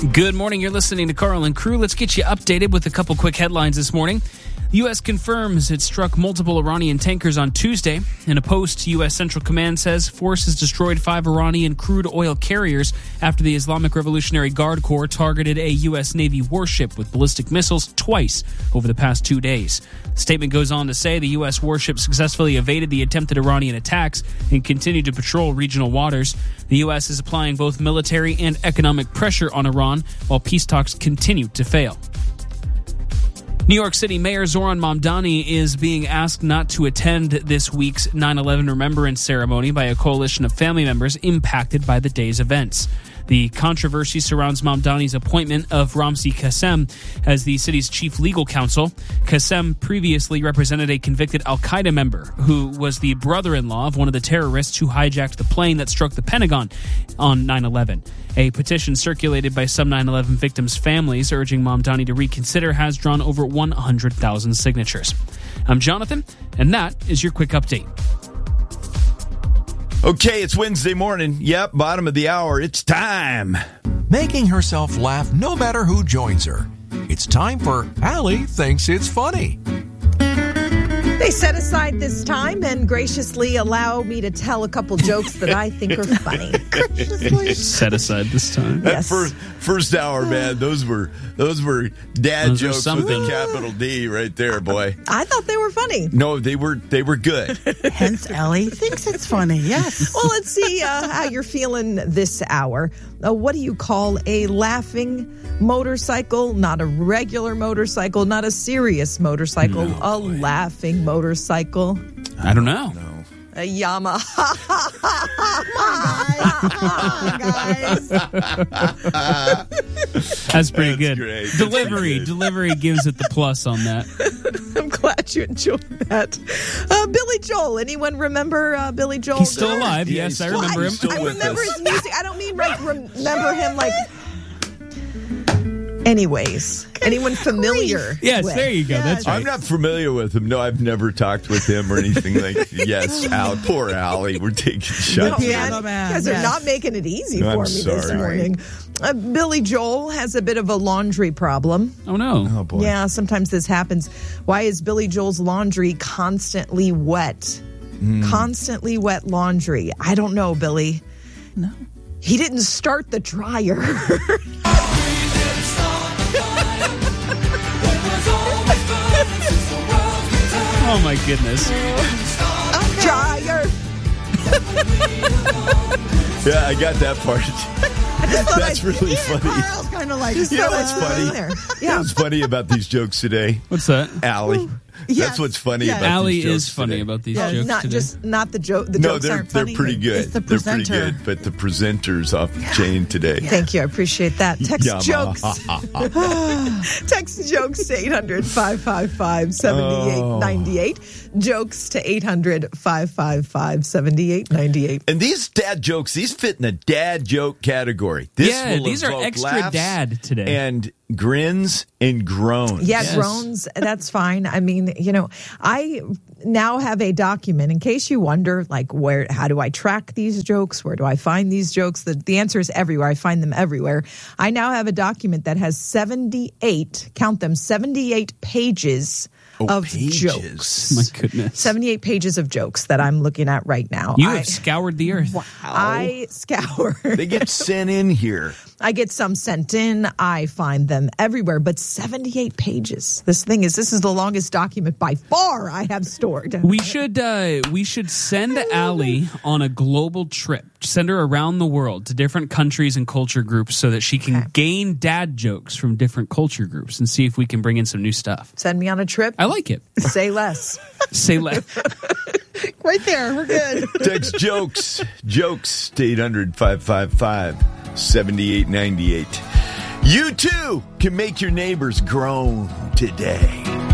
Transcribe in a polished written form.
Good morning. You're listening to Carl and Crew. Let's get you updated with a couple quick headlines this morning. The U.S. confirms it struck multiple Iranian tankers on Tuesday. In a post, U.S. Central Command says forces destroyed 5 Iranian crude oil carriers after the Islamic Revolutionary Guard Corps targeted a U.S. Navy warship with ballistic missiles twice over the past 2 days. The statement goes on to say the U.S. warship successfully evaded the attempted Iranian attacks and continued to patrol regional waters. The U.S. is applying both military and economic pressure on Iran while peace talks continue to fail. New York City Mayor Zoran Mamdani is being asked not to attend this week's 9/11 remembrance ceremony by a coalition of family members impacted by the day's events. The controversy surrounds Mamdani's appointment of Ramzi Qassem as the city's chief legal counsel. Qassem previously represented a convicted al-Qaeda member who was the brother-in-law of one of the terrorists who hijacked the plane that struck the Pentagon on 9/11. A petition circulated by some 9/11 victims' families urging Mamdani to reconsider has drawn over 100,000 signatures. I'm Jonathan, and that is your quick update. Okay, it's Wednesday morning. Yep, bottom of the hour. It's time. Making herself laugh no matter who joins her. It's time for Allie Thinks It's Funny. They set aside this time and graciously allow me to tell a couple jokes that I think are funny. Graciously set aside this time. Yes. That first hour, man. Those were dad jokes with a capital D right there, boy. I thought they were funny. No, they were good. Hence, Ellie thinks it's funny. Yes. Well, let's see how you're feeling this hour. What do you call a laughing motorcycle? Not a regular motorcycle, not a serious motorcycle, a laughing motorcycle. I don't know. A Yamaha. Guys. That's pretty good. Great. Delivery gives it the plus on that. I'm glad you enjoyed that. Billy Joel. Anyone remember Billy Joel? He's still alive. Yeah, Yes, he's I still- remember him. he's still I with remember us. his music. I don't mean remember him like. Anyways, anyone familiar? Yes, with? there you go. That's right. I'm not familiar with him. No, I've never talked with him or anything like. Yes, Al. Poor Allie. We're taking shots. No, Yeah, man, no, man. you guys are Yes. not making it easy I'm for me this sorry. morning. Billy Joel has a bit of a laundry problem. Oh, no. Oh boy. Yeah, sometimes this happens. Why is Billy Joel's laundry constantly wet? Constantly wet laundry. I don't know, Billy. No. He didn't start the dryer. Oh, my goodness. Dryer. Yeah, I got that part. That's really funny. Carl's kind of like, You know what's funny? There. You know Yeah. what's funny about these jokes today? What's that? Allie. Yes. That's what's funny Yes. about Allie these jokes is funny today. about these Yeah, jokes not today. just not the joke. The No, jokes they're aren't funny. pretty good. It's the They're pretty presenter. good, but the presenter's off the chain today. Thank you. I appreciate that. Text Yamaha. jokes. Text jokes to 800-555-7898. Jokes to 800-555-7898. And these dad jokes, these fit in the dad joke category. This Yeah, will these are evoke extra laughs dad today. And grins and groans. Yeah, Yes. groans, that's fine. I mean, I now have a document in case you wonder, like, how do I track these jokes? Where do I find these jokes? The answer is everywhere. I find them everywhere. I now have a document that has 78 pages of pages. jokes. My goodness. 78 pages of jokes that I'm looking at right now. You have scoured the earth. I scour. They get sent in here. I get some sent in. I find them everywhere, but 78 pages. This is the longest document by far I have stored. We should send Allie on a global trip. Send her around the world to different countries and culture groups so that she can gain dad jokes from different culture groups and see if we can bring in some new stuff. Send me on a trip. I like it. Say less. Say less. right there. We're good. Text jokes to 800-555-7898. You too can make your neighbors groan today.